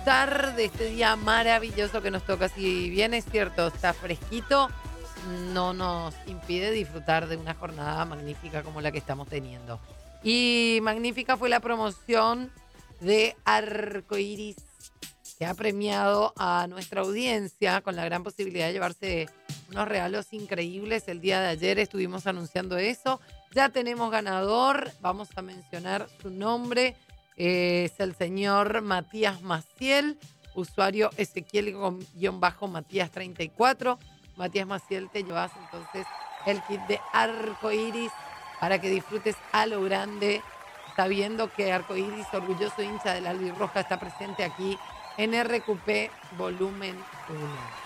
disfrutar de este día maravilloso que nos toca. Si bien es cierto, está fresquito, no nos impide disfrutar de una jornada magnífica como la que estamos teniendo. Y magnífica fue la promoción de Arcoiris, que ha premiado a nuestra audiencia con la gran posibilidad de llevarse unos regalos increíbles. El día de ayer estuvimos anunciando eso. Ya tenemos ganador, vamos a mencionar su nombre. Es el señor Matías Maciel, usuario Ezequiel-Matías34. Matías Maciel, te llevas entonces el kit de Arcoiris para que disfrutes a lo grande, sabiendo que Arcoiris, orgulloso hincha del albirroja, está presente aquí en RQP Volumen 1.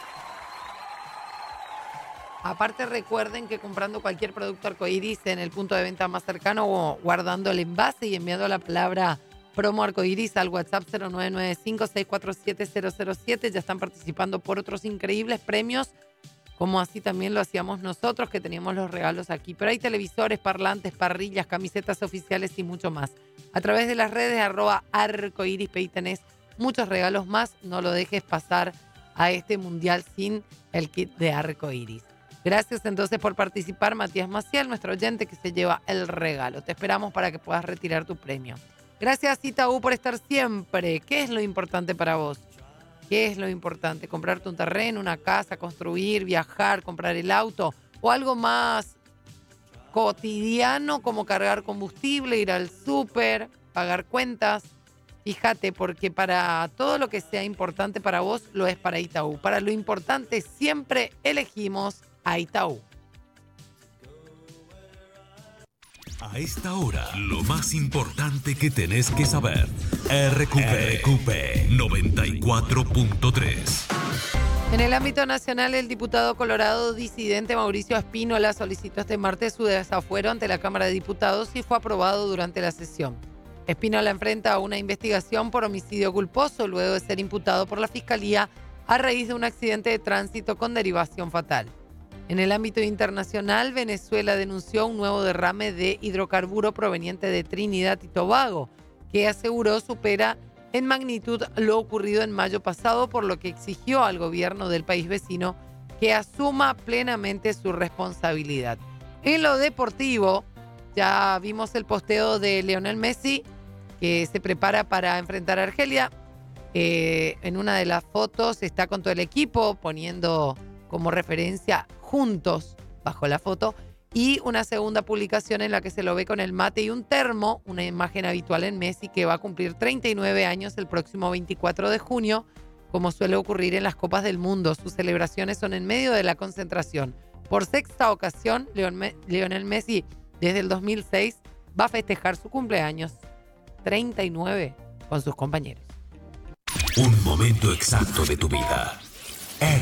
Aparte, recuerden que comprando cualquier producto Arcoiris en el punto de venta más cercano o guardando el envase y enviando la palabra promo Arcoiris al WhatsApp 0995-647-007, ya están participando por otros increíbles premios, como así también lo hacíamos nosotros, que teníamos los regalos aquí. Pero hay televisores, parlantes, parrillas, camisetas oficiales y mucho más. A través de las redes @arcoiris, ahí tenés muchos regalos más. No lo dejes pasar a este mundial sin el kit de Arcoiris. Gracias entonces por participar, Matías Maciel, nuestro oyente que se lleva el regalo. Te esperamos para que puedas retirar tu premio. Gracias, Itaú, por estar siempre. ¿Qué es lo importante para vos? ¿Qué es lo importante? ¿Comprarte un terreno, una casa, construir, viajar, comprar el auto? ¿O algo más cotidiano como cargar combustible, ir al súper, pagar cuentas? Fíjate, porque para todo lo que sea importante para vos, lo es para Itaú. Para lo importante siempre elegimos a Itaú. A esta hora, lo más importante que tenés que saber. RQP 94.3. En el ámbito nacional, el diputado colorado disidente Mauricio Espínola solicitó este martes su desafuero ante la Cámara de Diputados y fue aprobado durante la sesión. Espínola enfrenta una investigación por homicidio culposo luego de ser imputado por la Fiscalía a raíz de un accidente de tránsito con derivación fatal. En el ámbito internacional, Venezuela denunció un nuevo derrame de hidrocarburo proveniente de Trinidad y Tobago, que aseguró supera en magnitud lo ocurrido en mayo pasado, por lo que exigió al gobierno del país vecino que asuma plenamente su responsabilidad. En lo deportivo, ya vimos el posteo de Lionel Messi, que se prepara para enfrentar a Argelia. En una de las fotos está con todo el equipo, poniendo como referencia juntos bajo la foto, y una segunda publicación en la que se lo ve con el mate y un termo, una imagen habitual en Messi, que va a cumplir 39 años el próximo 24 de junio, como suele ocurrir en las Copas del Mundo. Sus celebraciones son en medio de la concentración. Por sexta ocasión, Lionel Messi, desde el 2006, va a festejar su cumpleaños 39 con sus compañeros. Un momento exacto de tu vida.